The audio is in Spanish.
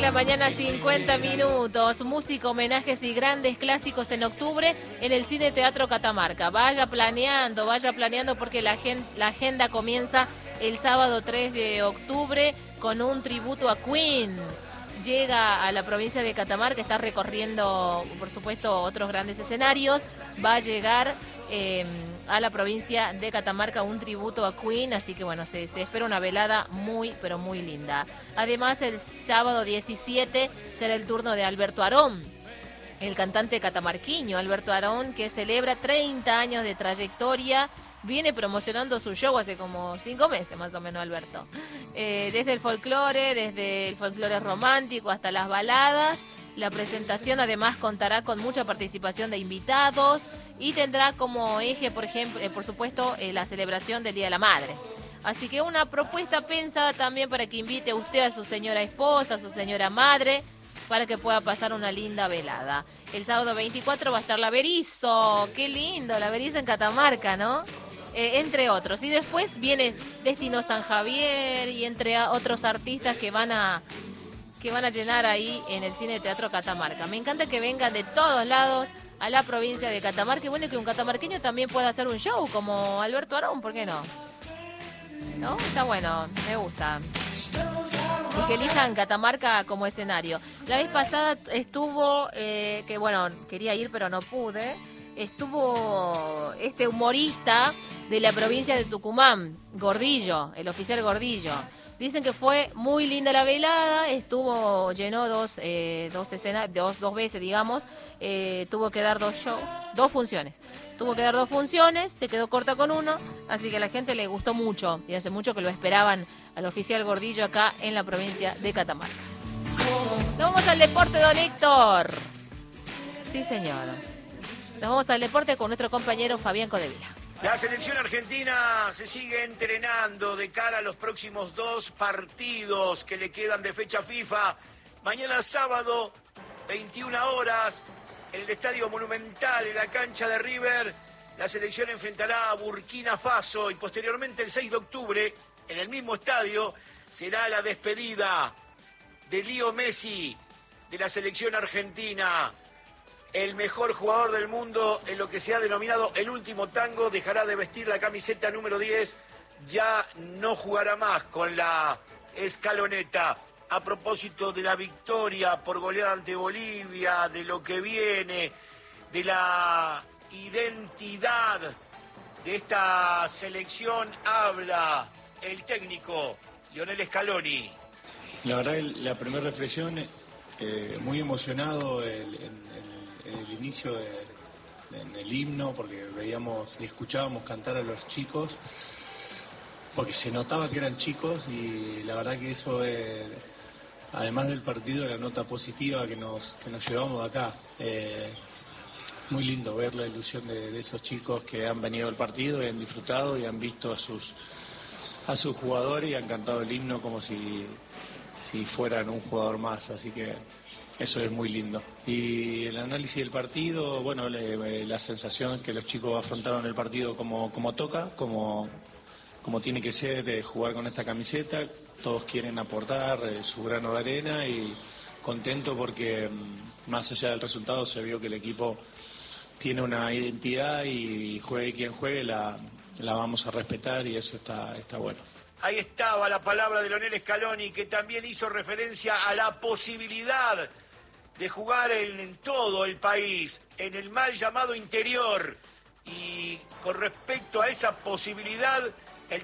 la mañana, 50 minutos. Música, homenajes y grandes clásicos en octubre en el Cine Teatro Catamarca. Vaya planeando porque la agenda comienza el sábado 3 de octubre con un tributo a Queen. Llega a la provincia de Catamarca, está recorriendo, por supuesto, otros grandes escenarios. Va a llegar a la provincia de Catamarca un tributo a Queen, así que bueno, se espera una velada muy, pero muy linda. Además, el sábado 17 será el turno de Alberto Arón, el cantante catamarqueño Alberto Arón, que celebra 30 años de trayectoria. Viene promocionando su show hace como 5 meses más o menos, Alberto. Desde el folclore romántico hasta las baladas. La presentación además contará con mucha participación de invitados y tendrá como eje, por ejemplo, por supuesto, la celebración del Día de la Madre. Así que una propuesta pensada también para que invite usted a su señora esposa, a su señora madre, para que pueda pasar una linda velada. El sábado 24 va a estar la Berizo. ¡Qué lindo! La Berizo en Catamarca, ¿no? Entre otros. Y después viene Destino San Javier y entre otros artistas que van a llenar ahí en el Cine Teatro Catamarca. Me encanta que vengan de todos lados a la provincia de Catamarca. Y bueno, que un catamarqueño también pueda hacer un show como Alberto Arón, ¿por qué no? ¿No? Está bueno, me gusta. Y que elijan Catamarca como escenario. La vez pasada estuvo, que bueno, quería ir pero no pude, estuvo este humorista de la provincia de Tucumán, Gordillo, el oficial Gordillo. Dicen que fue muy linda la velada, llenó dos veces, digamos, tuvo que dar dos funciones. Tuvo que dar 2 funciones, se quedó corta con uno, así que a la gente le gustó mucho, y hace mucho que lo esperaban al oficial Gordillo acá en la provincia de Catamarca. Nos vamos al deporte, don Héctor. Sí, señor. Nos vamos al deporte con nuestro compañero Fabián Codevila. La selección argentina se sigue entrenando de cara a los próximos 2 partidos que le quedan de fecha FIFA. Mañana sábado, 21 horas, en el Estadio Monumental, en la cancha de River, la selección enfrentará a Burkina Faso y posteriormente el 6 de octubre, en el mismo estadio, será la despedida de Leo Messi de la selección argentina. El mejor jugador del mundo en lo que se ha denominado el último tango dejará de vestir la camiseta número 10, ya no jugará más con la escaloneta. A propósito de la victoria por goleada ante Bolivia, de lo que viene, de la identidad de esta selección, habla el técnico Lionel Scaloni. La verdad, la primera reflexión, muy emocionado en el inicio del himno, porque veíamos y escuchábamos cantar a los chicos, porque se notaba que eran chicos, y la verdad que eso, además del partido, la nota positiva que nos llevamos de acá. Muy lindo ver la ilusión de esos chicos que han venido al partido y han disfrutado y han visto a sus jugadores y han cantado el himno como si fueran un jugador más, así que eso es muy lindo. Y el análisis del partido, bueno, la sensación que los chicos afrontaron el partido como toca, como tiene que ser, jugar con esta camiseta. Todos quieren aportar su grano de arena, y contento porque más allá del resultado se vio que el equipo tiene una identidad, y juegue quien juegue la vamos a respetar, y eso está bueno. Ahí estaba la palabra de Lionel Scaloni, que también hizo referencia a la posibilidad de jugar en todo el país, en el mal llamado interior. Y con respecto a esa posibilidad,